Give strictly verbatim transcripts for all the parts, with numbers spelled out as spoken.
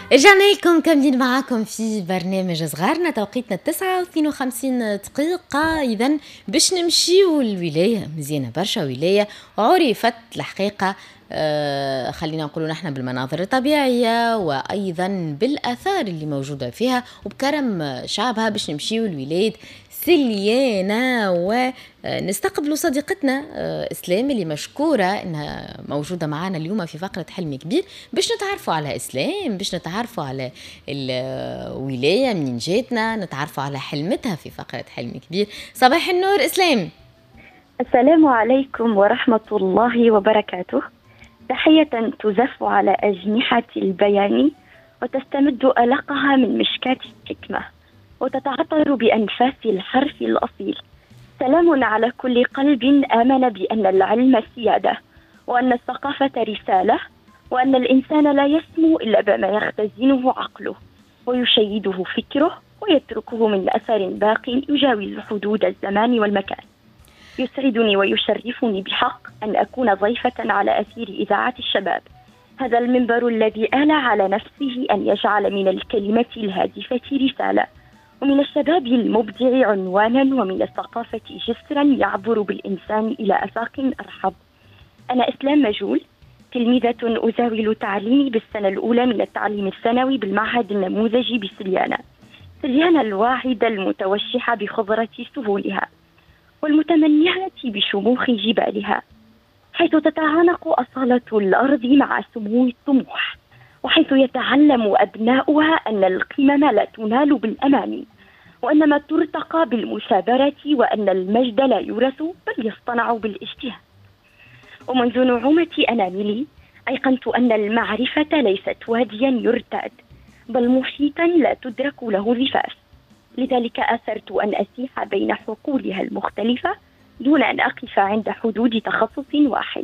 رجعنا لكم كاملين معاكم في برنامج صغارنا. توقيتنا التسعة واثنين وخمسين دقيقة. إذن باش نمشيو الولاية مزيانة برشا، ولاية عرفت الحقيقة آه خلينا نقولوا نحن بالمناظر الطبيعية وأيضا بالآثار اللي موجودة فيها وبكرم شعبها. باش نمشيو الولاية سليانة ونستقبلوا صديقتنا إسلام اللي مشكورة إنها موجودة معنا اليوم في فقرة حلم كبير، باش نتعرفوا على إسلام، باش نتعرفوا على الولاية منين جاتنا، نتعرفوا على حلمتها في فقرة حلم كبير. صباح النور إسلام. السلام عليكم ورحمة الله وبركاته. تحية تزف على أجنحة البيان وتستمد ألقها من مشكاة الحكمة وتتعطر بأنفاس الحرف الأصيل. سلام على كل قلب آمن بأن العلم سيادة، وأن الثقافة رسالة، وأن الإنسان لا يسمو إلا بما يختزنه عقله ويشيده فكره ويتركه من أثر باق يجاوز حدود الزمان والمكان. يسعدني ويشرفني بحق أن أكون ضيفة على أثير إذاعة الشباب، هذا المنبر الذي آل على نفسه أن يجعل من الكلمة الهادفة رسالة، ومن الشباب المبدع عنوانا، ومن الثقافة جسرا يعبر بالإنسان إلى آفاق أرحب. أنا إسلام مجول، تلميذة أزاول تعليمي بالسنة الأولى من التعليم الثانوي بالمعهد النموذجي بسليانة، سليانة الواعدة المتوشحة بخضرة سهولها والمتمنعة بشموخ جبالها، حيث تتعانق أصالة الأرض مع سمو الطموح، وحيث يتعلم أبناؤها أن القمم لا تنال بالأماني، وأنما ترتقى بالمثابرة، وأن المجد لا يورث بل يصطنع بالاجتهاد. ومنذ نعومة أناملي أيقنت أن المعرفة ليست واديا يرتاد، بل محيطا لا تدرك له ضفاف. لذلك أثرت أن أسيح بين حقولها المختلفة دون أن أقف عند حدود تخصص واحد.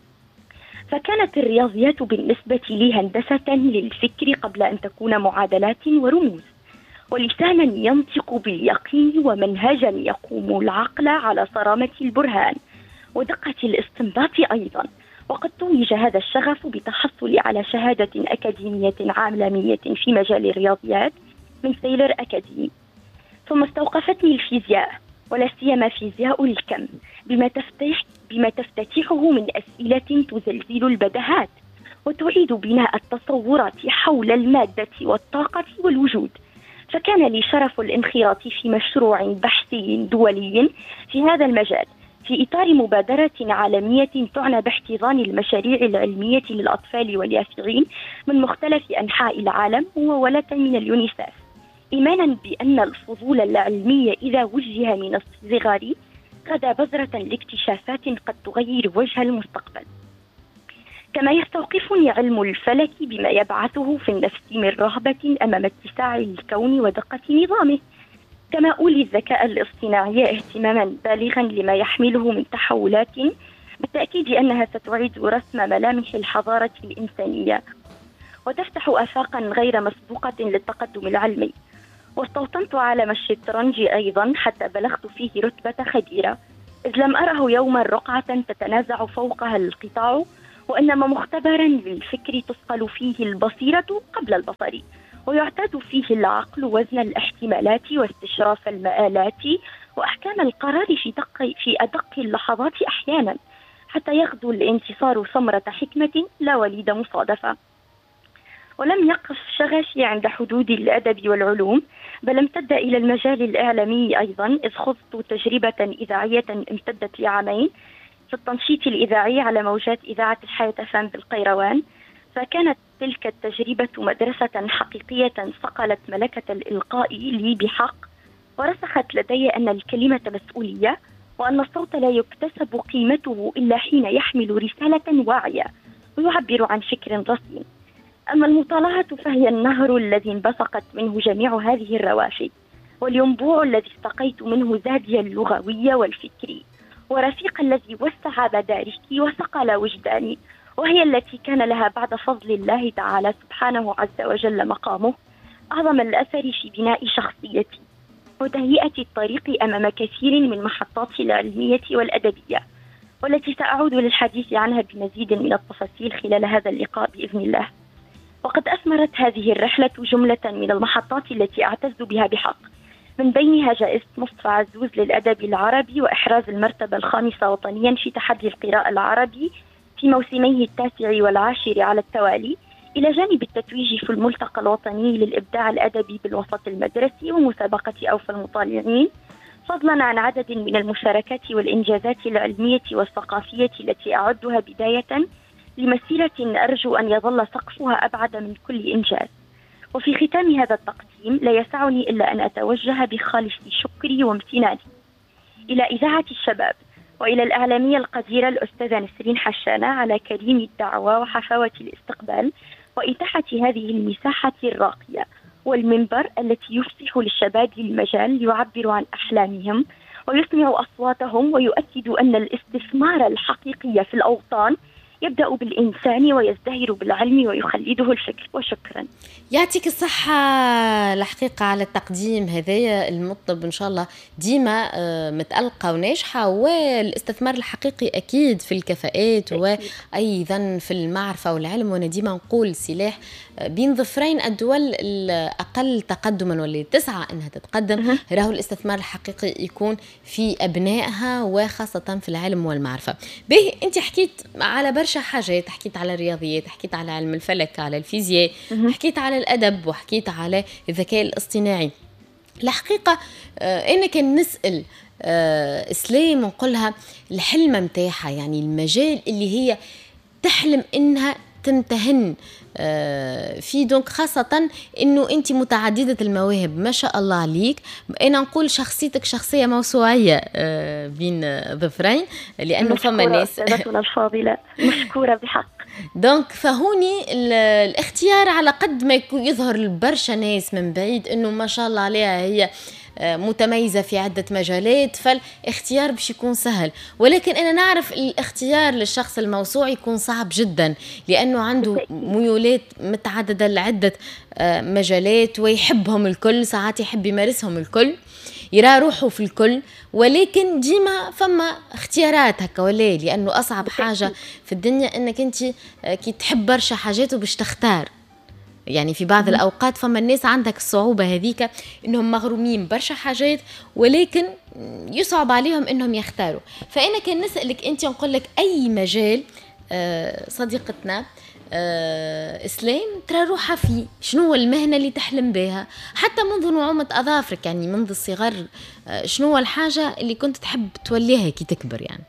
فكانت الرياضيات بالنسبة لي هندسة للفكر قبل أن تكون معادلات ورموز، ولسانا ينطق باليقين، ومنهجا يقوم العقل على صرامة البرهان ودقة الاستنباط أيضا. وقد توج هذا الشغف بتحصلي على شهادة أكاديمية عالمية في مجال الرياضيات من سيلر أكاديمي. ثم استوقفتني الفيزياء، ولا سيما فيزياء الكم، بما تفتح بما تفتتحه من أسئلة تزلزل البدهات وتعيد بناء التصورات حول المادة والطاقة والوجود. فكان لي شرف الانخراط في مشروع بحثي دولي في هذا المجال، في إطار مبادرة عالمية تعنى باحتضان المشاريع العلمية للأطفال واليافعين من مختلف أنحاء العالم، وولة من اليونيسف، إيمانا بأن الفضول العلمي إذا وجه من الصغار غدا بذرة لاكتشافات قد تغير وجه المستقبل. كما يستوقفني علم الفلك بما يبعثه في النفس من رهبة أمام اتساع الكون ودقة نظامه. كما أولي الذكاء الاصطناعي اهتماما بالغا لما يحمله من تحولات بالتأكيد أنها ستعيد رسم ملامح الحضارة الإنسانية وتفتح آفاقا غير مسبوقة للتقدم العلمي. واستوطنت عالم الشطرنج أيضا حتى بلغت فيه رتبة خبيرة، إذ لم أره يوما رقعة تتنازع فوقها القطاع، وإنما مختبرا للفكر تثقل فيه البصيرة قبل البصر، ويعتاد فيه العقل وزن الاحتمالات واستشراف المآلات وأحكام القرار في دق في أدق اللحظات أحيانا، حتى يغدو الانتصار ثمرة حكمة لا وليد مصادفة. ولم يقف شغفي عند حدود الأدب والعلوم، بل امتد إلى المجال الإعلامي أيضا، إذ خضت تجربة إذاعية امتدت لعامين في التنشيط الإذاعي على موجات إذاعة الحياة فان بالقيروان. فكانت تلك التجربة مدرسة حقيقية صقلت ملكة الإلقاء لي بحق، ورسخت لدي أن الكلمة مسؤولية، وأن الصوت لا يكتسب قيمته إلا حين يحمل رسالة واعية ويعبر عن فكر رصين. أما المطالعة فهي النهر الذي انبثقت منه جميع هذه الروافد، والينبوع الذي استقيت منه زادي اللغوي والفكري، ورفيق الذي وسع مداركي وثقل وجداني، وهي التي كان لها بعد فضل الله تعالى سبحانه عز وجل مقامه أعظم الأثر في بناء شخصيتي وتهيئة الطريق أمام كثير من محطات العلمية والأدبية، والتي سأعود للحديث عنها بمزيد من التفاصيل خلال هذا اللقاء بإذن الله. وقد أثمرت هذه الرحلة جملة من المحطات التي أعتز بها بحق، من بينها جائزة مصطفى عزوز للأدب العربي وإحراز المرتبة الخامسة وطنيا في تحدي القراءة العربي في موسميه التاسع والعاشر على التوالي، إلى جانب التتويج في الملتقى الوطني للإبداع الأدبي بالوسط المدرسي ومسابقة أوفى المطالعين، فضلا عن عدد من المشاركات والإنجازات العلمية والثقافية التي أعدها بداية لمسيرة أرجو أن يظل سقفها أبعد من كل إنجاز. وفي ختام هذا التقديم لا يسعني إلا أن أتوجه بخالص شكري وامتناني إلى إذاعة الشباب وإلى الإعلامية القديرة الأستاذة نسرين حشانة على كريم الدعوة وحفاوة الاستقبال وإتاحة هذه المساحة الراقية والمنبر التي يفسح للشباب المجال ليعبروا عن أحلامهم ويسمعوا أصواتهم ويؤكدوا أن الاستثمار الحقيقي في الأوطان يبدأ بالإنسان ويزدهر بالعلم ويخلده الفكر. وشكرا. يعطيك الصحة الحقيقة على التقديم هذايا المطلب إن شاء الله ديما متألقة وناجحة، والاستثمار الحقيقي أكيد في الكفاءات وأيضا في المعرفة والعلم. وأنا ديما نقول سلاح بين ظفرين الدول الأقل تقدما واللي تسعى أنها تتقدم، راهو الاستثمار الحقيقي يكون في أبنائها وخاصة في العلم والمعرفة. به أنت حكيت على برشا حاجات، حكيت على الرياضيات، حكيت على علم الفلك، على الفيزياء، حكيت على الأدب، وحكيت على الذكاء الاصطناعي. الحقيقة آه أنا كان نسأل آه إسلام ونقولها الحلم متاحة، يعني المجال اللي هي تحلم إنها تمتهن آه في، دونك خاصة إنه أنت متعددة المواهب ما شاء الله عليك. أنا نقول شخصيتك شخصية موسوعية آه بين ظفرين، لأنه فما ناس أستاذتنا الفاضلة مشكورة بحق. دونك فهوني الاختيار على قد ما يظهر البرشا ناس من بعيد إنه ما شاء الله عليها هي متميزة في عدة مجالات، فالاختيار باش يكون سهل، ولكن أنا نعرف الاختيار للشخص الموسوعي يكون صعب جدا، لأنه عنده ميولات متعددة لعدة مجالات ويحبهم الكل، ساعات يحب يمارسهم الكل، يرى روحه في الكل، ولكن ديما فما اختيارات هكا ولا، لأنه أصعب حاجة في الدنيا أنك أنت كي تحب برشا حاجات وباش تختار. يعني في بعض الأوقات فما الناس عندك الصعوبة هذيك إنهم مغرومين برشا حاجات ولكن يصعب عليهم إنهم يختاروا. فأنا كان نسألك أنت نقول لك أي مجال آه صديقتنا آه إسلام ترى روحها فيه، شنو المهنة اللي تحلم بها حتى منذ نعومة أظافرك، يعني منذ الصغر آه شنو الحاجة اللي كنت تحب توليها كي تكبر يعني؟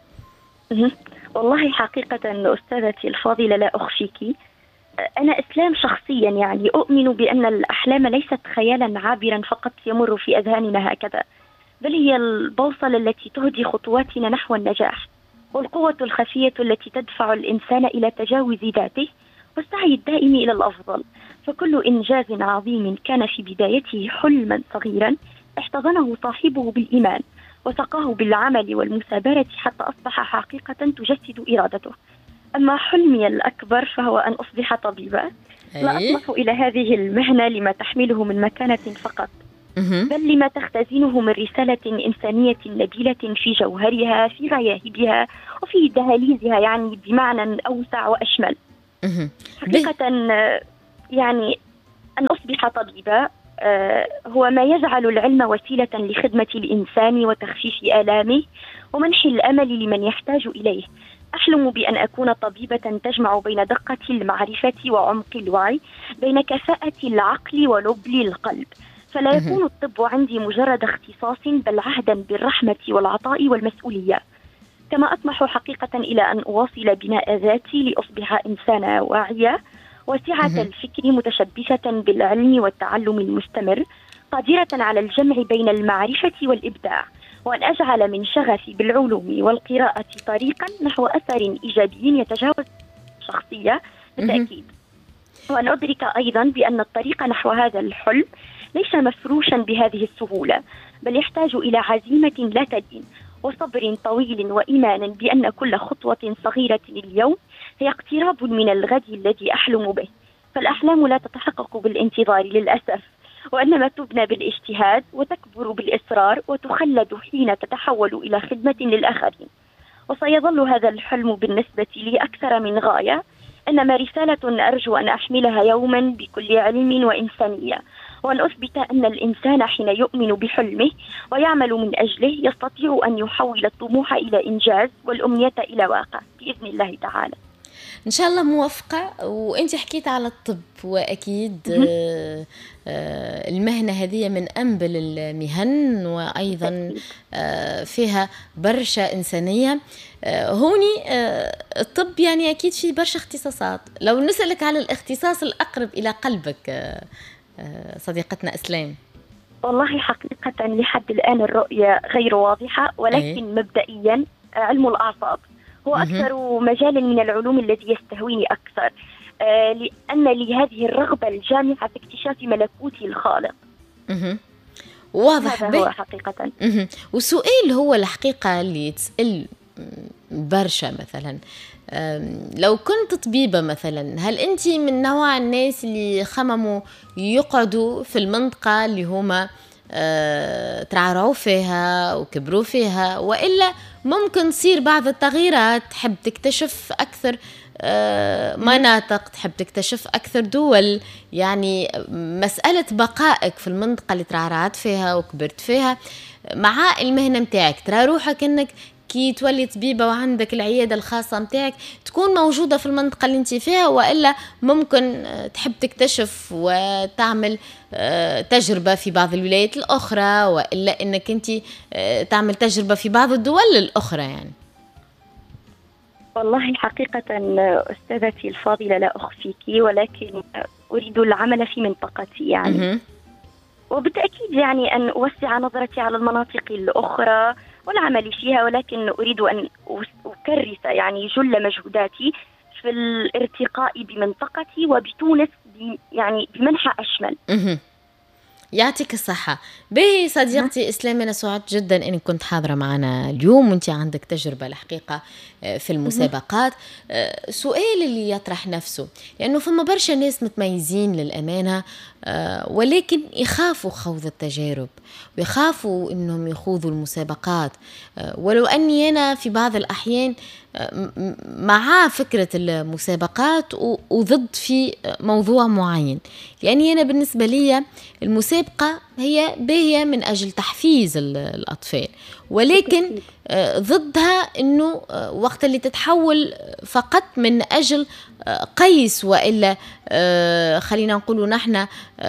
والله حقيقة أستاذتي الفاضلة لا أخفيكي، أنا إسلام شخصيا يعني أؤمن بأن الأحلام ليست خيالا عابرا فقط يمر في أذهاننا هكذا، بل هي البوصلة التي تهدي خطواتنا نحو النجاح، والقوة الخفية التي تدفع الإنسان إلى تجاوز ذاته والسعي الدائم إلى الأفضل. فكل إنجاز عظيم كان في بدايته حلما صغيرا احتضنه صاحبه بالإيمان وسقاه بالعمل والمثابرة حتى أصبح حقيقة تجسد إرادته. أما حلمي الأكبر فهو أن أصبح طبيبة. لا أطمح إلى هذه المهنة لما تحمله من مكانة فقط، بل لما تختزنه من رسالة إنسانية نبيلة في جوهرها، في غياهبها، وفي دهاليزها، يعني بمعنى أوسع وأشمل. حقيقة يعني أن أصبح طبيبة هو ما يجعل العلم وسيلة لخدمة الإنسان وتخفيف آلامه ومنح الأمل لمن يحتاج إليه. أحلم بأن أكون طبيبة تجمع بين دقة المعرفة وعمق الوعي، بين كفاءة العقل ولبل القلب، فلا يكون الطب عندي مجرد اختصاص بل عهدا بالرحمة والعطاء والمسؤولية. كما أطمح حقيقة إلى أن أواصل بناء ذاتي لأصبح إنسانة واعية واسعة الفكر متشبثة بالعلم والتعلم المستمر، قادرة على الجمع بين المعرفة والإبداع، وأن أجعل من شغفي بالعلوم والقراءة طريقا نحو أثر إيجابي يتجاوز الشخصية بالتأكيد، وأن أدرك أيضا بأن الطريق نحو هذا الحلم ليس مفروشا بهذه السهولة، بل يحتاج إلى عزيمة لا تدين وصبر طويل وإيمان بأن كل خطوة صغيرة اليوم هي اقتراب من الغد الذي أحلم به. فالأحلام لا تتحقق بالانتظار للأسف، وإنما تبنى بالاجتهاد وتكبر بالإصرار وتخلد حين تتحول إلى خدمة للآخرين. وسيظل هذا الحلم بالنسبة لي أكثر من غاية إنما رسالة أرجو أن أحملها يوما بكل علم وإنسانية، وأن أثبت أن الإنسان حين يؤمن بحلمه ويعمل من أجله يستطيع أن يحول الطموح إلى إنجاز والأمنية إلى واقع بإذن الله تعالى. إن شاء الله موفقة. وأنت حكيت على الطب، وأكيد آه آه المهنة هذه من أنبل المهن، وأيضا آه فيها برشا إنسانية. آه هوني آه الطب يعني أكيد فيه برشا اختصاصات. لو نسألك على الاختصاص الأقرب إلى قلبك آه آه صديقتنا إسلام. والله حقيقة لحد الآن الرؤية غير واضحة، ولكن أي. مبدئيا علم الأعصاب هو أكثر مجال من العلوم الذي يستهويني أكثر، آه لأن لي هذه الرغبة الجامحة في اكتشاف ملكوتي الخالق. واضح. هذا هو حقيقة. والسؤال هو الحقيقة اللي تسأل برشا، مثلا لو كنت طبيبة مثلا، هل أنت من نوع الناس اللي خمموا يقعدوا في المنطقة اللي هما أه ترعرعوا فيها وكبروا فيها، وإلا ممكن تصير بعض التغييرات، تحب تكتشف أكثر أه مناطق، تحب تكتشف أكثر دول، يعني مسألة بقائك في المنطقة اللي ترعرعت فيها وكبرت فيها مع المهنة متاعك، ترى روحك أنك كي تولي طبيبة وعندك العيادة الخاصة متاعك تكون موجودة في المنطقة اللي انت فيها، وإلا ممكن تحب تكتشف وتعمل تجربة في بعض الولايات الأخرى، وإلا إنك انت تعمل تجربة في بعض الدول الأخرى. يعني والله حقيقة أستاذتي الفاضلة لا أخفيك، ولكن أريد العمل في منطقتي يعني وبالتأكيد يعني أن أوسع نظرتي على المناطق الأخرى والعمل فيها، ولكن أريد أن أكرس يعني جل مجهوداتي في الارتقاء بمنطقتي وبتونس يعني بمنحى أشمل. يعطيك الصحة. به صديقتي إسلام، أنا سعدت جدا أنك كنت حاضرة معنا اليوم، وانت عندك تجربة الحقيقة في المسابقات. سؤال اللي يطرح نفسه، لأنه فما برشا ناس متميزين للأمانة، ولكن يخافوا خوض التجارب ويخافوا أنهم يخوضوا المسابقات، ولو أني أنا في بعض الأحيان مع فكرة المسابقات وضد في موضوع معين، لأني أنا بالنسبة لي المسابقة هي باهية من أجل تحفيز الأطفال، ولكن ضدها أنه وقت اللي تتحول فقط من أجل قيس، وإلا خلينا نقول نحن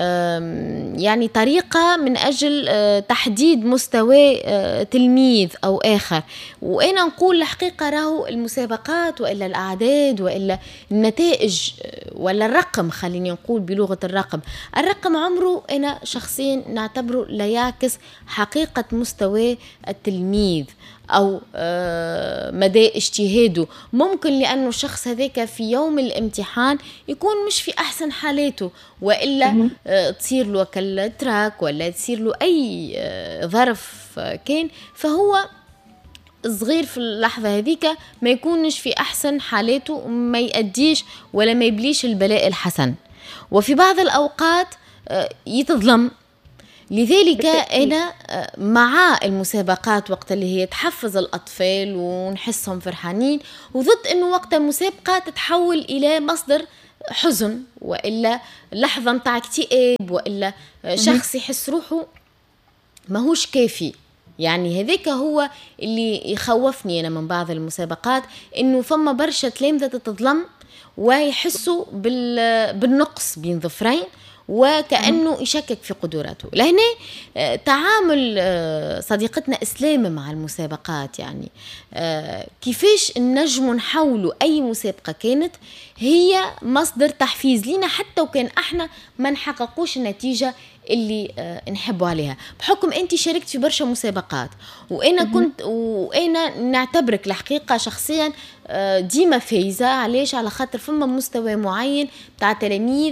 يعني طريقة من أجل تحديد مستوى تلميذ أو آخر. وأنا نقول الحقيقة راهو المسابقات وإلا الأعداد وإلا النتائج ولا الرقم، خليني نقول بلغة الرقم، الرقم عمره أنا شخصيا نعتبره لا يعكس حقيقة مستوى التلميذ أو مدى اجتهاده. ممكن لأنه الشخص هذاك في يوم الامتحان يكون مش في أحسن حالاته، وإلا تصير له كالتراك ولا تصير له أي ظرف كان، فهو صغير في اللحظة هذيك ما يكونش في أحسن حالاته، ما يأديش ولا ما يبليش البلاء الحسن، وفي بعض الأوقات يتظلم. لذلك أنا مع المسابقات وقت اللي هي تحفز الأطفال ونحسهم فرحانين، وضد أنه وقت المسابقة تتحول إلى مصدر حزن، وإلا لحظة متاع اكتئاب، وإلا شخص يحس روحه ماهوش كافي. يعني هذاك هو اللي يخوفني أنا من بعض المسابقات، أنه فما برشا تلامذة تتظلم ويحسوا بالنقص بين ظفرين، وكأنه يشكك في قدراته. لهنا تعامل صديقتنا إسلام مع المسابقات، يعني كيفاش النجم نحولوا أي مسابقة كانت هي مصدر تحفيز لنا، حتى وكان احنا ما نحققوش النتيجة اللي نحبوا عليها. بحكم أنت شاركت في برشا مسابقات، وأنا كنت وأنا نعتبرك الحقيقة شخصيا ديما فايزة. علاش؟ على خاطر فما مستوى معين بتاع تلاميذ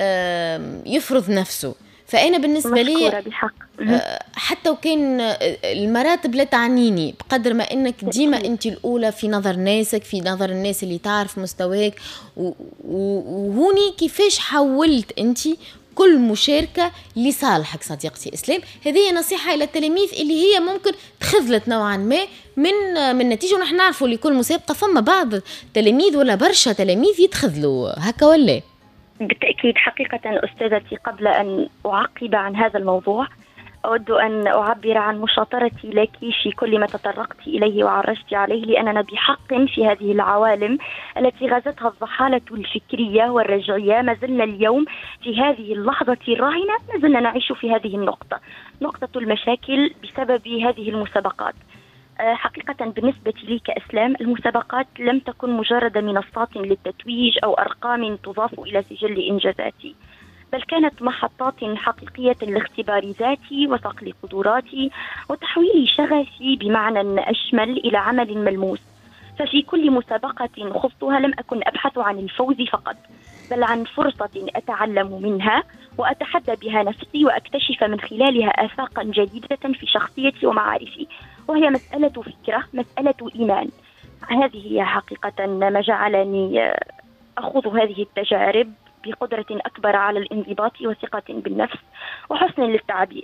يفرض نفسه. فأنا بالنسبة لي حتى وكان المراتب لا تعنيني، بقدر ما أنك ديما أنت الأولى في نظر ناسك، في نظر الناس اللي تعرف مستواك. وهوني كيفاش حولت أنت كل مشاركة لصالحك صديقتي إسلام. هذه نصيحة إلى التلاميذ اللي هي ممكن تخذلت نوعا ما من من نتيجة. ونحن نعرفوا لكل مسابقة فما بعض التلاميذ ولا برشا تلاميذ يتخذلوا هكا ولا؟ بالتأكيد. حقيقة أستاذتي، قبل أن أعقب عن هذا الموضوع أود أن أعبر عن مشاطرتي لك في كل ما تطرقت إليه وعرجت عليه، لأننا بحق في هذه العوالم التي غزتها الضحالة الفكرية والرجعية ما زلنا اليوم في هذه اللحظة الراهنة، ما زلنا نعيش في هذه النقطة، نقطة المشاكل بسبب هذه المسابقات. حقيقة بالنسبة لي كأسلام، المسابقات لم تكن مجرد منصات للتتويج أو أرقام تضاف إلى سجل إنجازاتي، بل كانت محطات حقيقية لاختبار ذاتي وصقل قدراتي وتحويل شغفي بمعنى أشمل إلى عمل ملموس. ففي كل مسابقة خضتها لم أكن أبحث عن الفوز فقط، بل عن فرصة أتعلم منها وأتحدى بها نفسي وأكتشف من خلالها آفاقا جديدة في شخصيتي ومعارفي، وهي مسألة فكرة، مسألة إيمان. هذه هي حقيقة ما جعلني أخوض هذه التجارب بقدرة أكبر على الانضباط وثقة بالنفس وحسن للتعبير.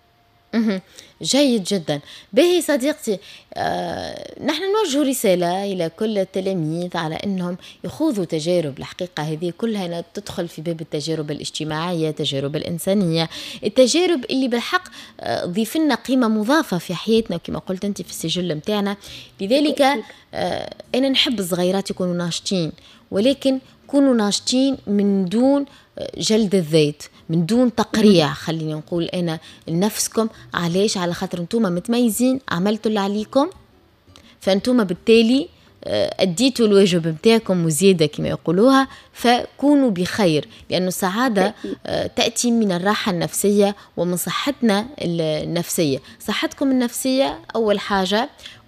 جيد جدا. باهي صديقتي، آه، نحن نوجه رسالة إلى كل التلاميذ على أنهم يخوضوا تجارب. الحقيقة هذه كلها تدخل في باب التجارب الاجتماعية، التجارب الإنسانية، التجارب اللي بالحق آه، ضيف لنا قيمة مضافة في حياتنا كما قلت أنت في السجل متاعنا. لذلك آه، أنا نحب الصغيرات يكونوا ناشطين، ولكن كونوا ناشطين من دون جلد الذات، من دون تقريع. خليني نقول أنا لنفسكم. علاش؟ على خاطر انتوما متميزين، عملتوا اللي عليكم، فانتوما بالتالي أديتوا الواجب متاعكم وزيادة كما يقولوها، فكونوا بخير، لأن السعادة تأتي من الراحة النفسية ومن صحتنا النفسية. صحتكم النفسية أول حاجة،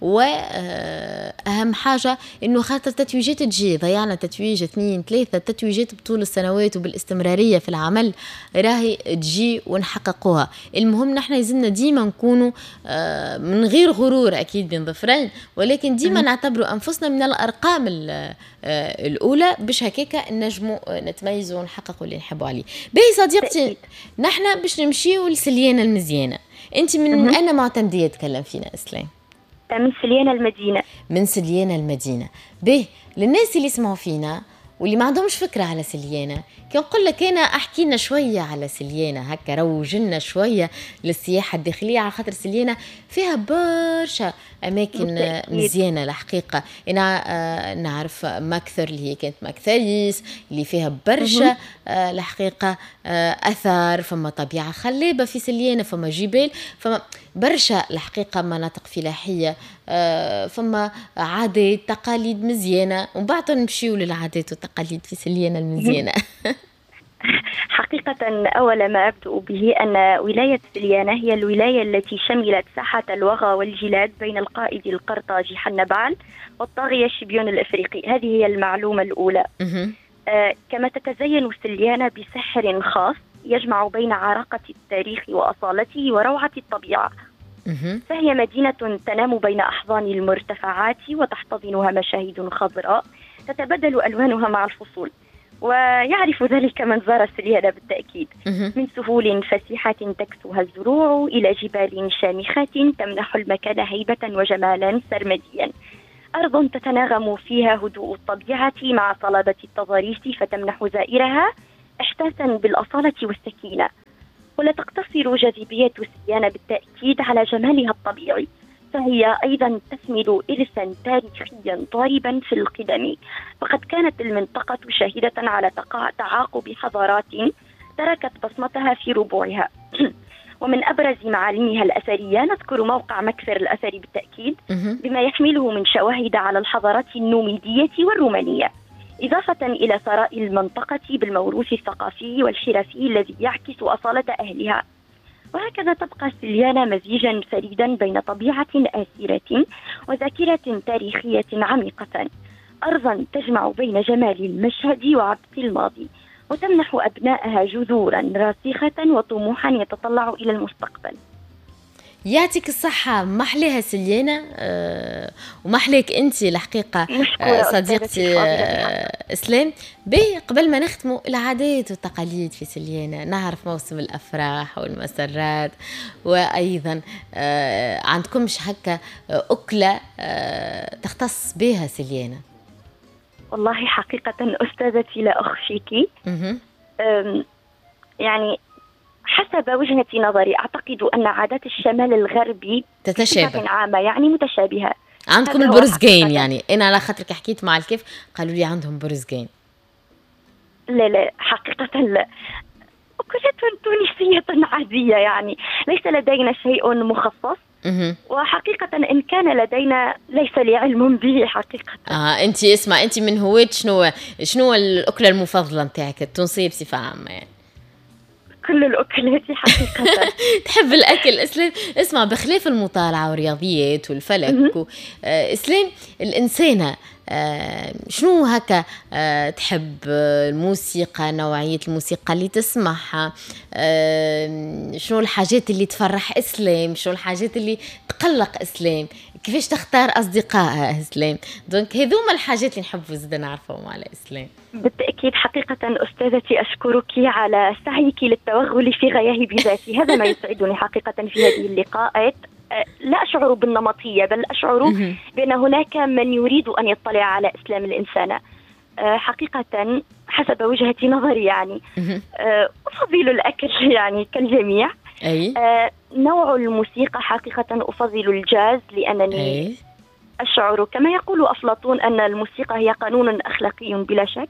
وأهم حاجة إنه خاطر تتويجات تجي، ضيعنا تتويج اثنين ثلاثة تتويجات بطول السنوات وبالاستمرارية في العمل راهي تجي ونحققوها. المهم نحن يزلنا ديما نكونوا من غير غرور أكيد بين ظفرين، ولكن ديما نعتبروا أنفسنا من الأرقام الأولى، باش هكاك نجموا نتميزوا ونحققوا اللي نحبوا عليه. باهي صديقتي، نحن باش نمشيوا لسليانة المزيانة. أنت من أنا معتمدية تكلم فينا إسلام؟ من سليانة المدينة. من سليانة المدينة. به للناس اللي يسمعوا فينا واللي ما عندهمش فكرة على سليانة، كي نقول لك أنا أحكي لنا شوية على سليانة، هكا روجلنا شوية للسياحة الداخلية، على خاطر سليانة فيها برشا أماكن مزيانة. الحقيقة أنا نعرف مكثر اللي هي كانت مكثريس اللي فيها برشا الحقيقة أثار، فما طبيعة خلابة في سليانة، فما جبال، فما برشا الحقيقة مناطق فلاحية، فما عادات تقاليد مزيانة، وبعد نمشيو للعادات والتقاليد في سليانة المزيانة. حقيقة أول ما أبدأ به أن ولاية سليانة هي الولاية التي شملت ساحة الوغى والجلاد بين القائد القرطاجي حنبعل والطاغية شبيون الأفريقي. هذه هي المعلومة الأولى. آه كما تتزين سليانة بسحر خاص يجمع بين عراقة التاريخ وأصالته وروعة الطبيعة. فهي مدينة تنام بين أحضان المرتفعات وتحتضنها مشاهد خضراء تتبدل ألوانها مع الفصول، ويعرف ذلك من زار سليانة بالتأكيد. من سهول فسيحة تكسوها الزروع إلى جبال شامخة تمنح المكان هيبة وجمالا سرمديا، أرض تتناغم فيها هدوء الطبيعة مع صلابة التضاريس فتمنح زائرها إحساسا بالأصالة والسكينة. ولا تقتصر جاذبية سليانة بالتأكيد على جمالها الطبيعي، فهي أيضا تثمر إرثا تاريخيا ضاربا في القدم، فقد كانت المنطقة شاهدة على تعاقب حضارات تركت بصمتها في ربوعها. ومن أبرز معالمها الأثرية نذكر موقع مكثر الأثري بالتأكيد، بما يحمله من شواهد على الحضارات النوميدية والرومانية، إضافة إلى ثراء المنطقة بالموروث الثقافي والحرفي الذي يعكس أصالة أهلها. وهكذا تبقى سليانة مزيجا فريدا بين طبيعة آسرة وذاكرة تاريخية عميقة، أرضا تجمع بين جمال المشهد وعبث الماضي، وتمنح أبنائها جذورا راسخة وطموحا يتطلع إلى المستقبل. يعطيك الصحة. محليها سليانة أه ومحليك أنت الحقيقة أه صديقتي أه إسلام. به قبل ما نختموا العادات والتقاليد في سليانة، نعرف موسم الأفراح والمسرات، وأيضا أه عندكمش هكا أكلة أه تختص بها سليانة؟ والله حقيقة أستاذتي لا أخفيك، يعني حسب وجهة نظري أعتقد أن عادات الشمال الغربي تتشابه عامة، يعني متشابهة. عندكم البرزقين، يعني أنا على خاطرك حكيت مع الكيف قالوا لي عندهم برزقين. لا لا حقيقة لا، أكلة تونسية عادية، يعني ليس لدينا شيء مخصص. وحقيقة إن كان لدينا ليس لي علم به حقيقة. آه أنت اسمع، أنت من هواة شنو شنو الأكلة المفضلة نتاعك التونسية بصفة عامة؟ يعني كل الأكلات حقيقة. تحب الأكل إسلام؟ اسمع، بخلاف المطالعة والرياضيات والفلك و... آه إسلام الإنسانة آه شنو هكا آه تحب آه الموسيقى، نوعية الموسيقى اللي تسمعها، آه شنو الحاجات اللي تفرح إسلام، شنو الحاجات اللي تقلق إسلام، كيفاش تختار أصدقائها إسلام؟ دونك هذوما الحاجات اللي نحب زيد نعرفهم على إسلام. بالتأكيد حقيقة أستاذتي أشكرك على سعيك للتوغل في غياه بذاتي، هذا ما يسعدني حقيقة في هذه اللقاءات. لا أشعر بالنمطية، بل أشعر بأن هناك من يريد أن يطلع على إسلام الإنسان. حقيقة حسب وجهة نظري يعني أفضل الأكل يعني كالجميع. أي. نوع الموسيقى حقيقة أفضل الجاز، لأنني أي. أشعر كما يقول أفلاطون أن الموسيقى هي قانون أخلاقي بلا شك.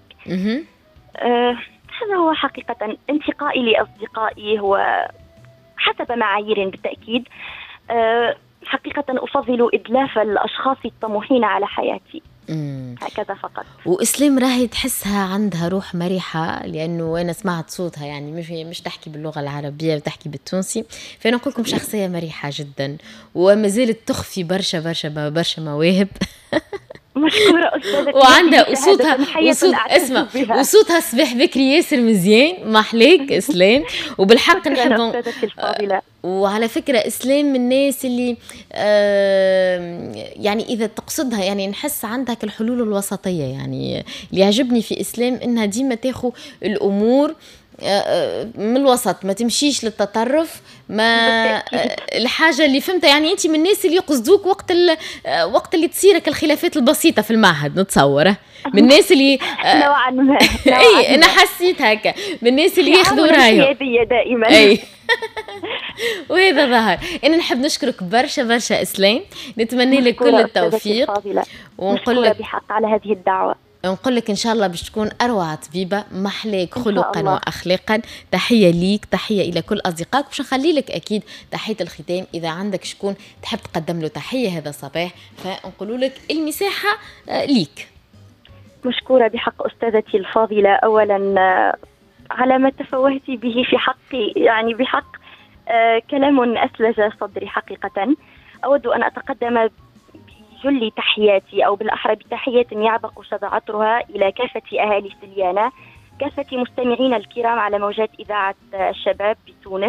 آه هذا هو حقيقة. انتقائي لأصدقائي هو حسب معايير بالتأكيد. آه حقيقة أفضل إدلاف الأشخاص الطموحين على حياتي. مم. هكذا فقط. وإسلام راهي تحسها عندها روح مريحة، لأنه أنا سمعت صوتها يعني مش مش تحكي باللغة العربية وتحكي بالتونسي، فأنا أقول لكم شخصية مريحة جدا وما زالت تخفي برشا برشا برشا مواهب. مشكورة أستاذتي. وعندها وصوتها وصوت اسمع وصوتها صباح بكري ياسر مزيان. محليك إسلام، وبالحق نحب. وعلى فكرة إسلام من الناس اللي آه يعني إذا تقصدها يعني نحس عندها الحلول الوسطية، يعني اللي يعجبني في إسلام إنها ديما تاخو الأمور من الوسط، ما تمشيش للتطرف، ما الحاجة اللي فهمتها. يعني أنت من الناس اللي يقصدوك وقت وقت اللي تصيرك الخلافات البسيطة في المعهد، نتصوره من الناس اللي نوعا ما. أي أنا حسيت هكا من الناس اللي ياخذوا رأيهم دائما. أي. وهذا ظهر. أنا نحب نشكرك برشا برشا إسلام، نتمنى لك كل التوفيق، ونقول لك بحق على هذه الدعوة، ونقول لك إن شاء الله باش تكون أروع طبيبة، محليك خلقا وأخلاقا. تحية ليك، تحية إلى كل أصدقائك. باش نخلي لك أكيد تحية الختام، إذا عندك شكون تحب تقدم له تحية هذا الصباح فنقول لك المساحة ليك. مشكورة بحق أستاذتي الفاضلة، أولا على ما تفوهتي به في حقي، يعني بحق كلام أسلج صدري حقيقة. أود أن أتقدم بجل تحياتي، أو بالأحرى بتحية يعبق شذعتها إلى كافة أهالي سليانة، كافة مستمعين الكرام على موجات إذاعة الشباب بتونس.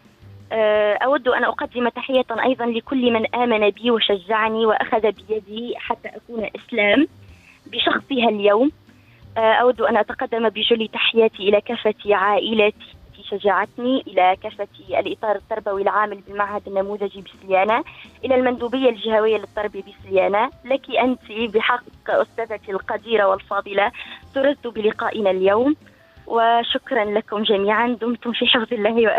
أود أن أقدم تحية أيضا لكل من آمن بي وشجعني وأخذ بيدي حتى أكون إسلام بشخصها اليوم. أود أن أتقدم بجل تحياتي إلى كافة عائلتي شجعتني، إلى كافة الإطار التربوي العامل بالمعهد النموذجي بسليانة، إلى المندوبية الجهوية للتربية بسليانة. لك أنت بحق أستاذتي القديرة والفاضلة سررت بلقائنا اليوم، وشكرا لكم جميعا. دمتم في حفظ الله وأمانه.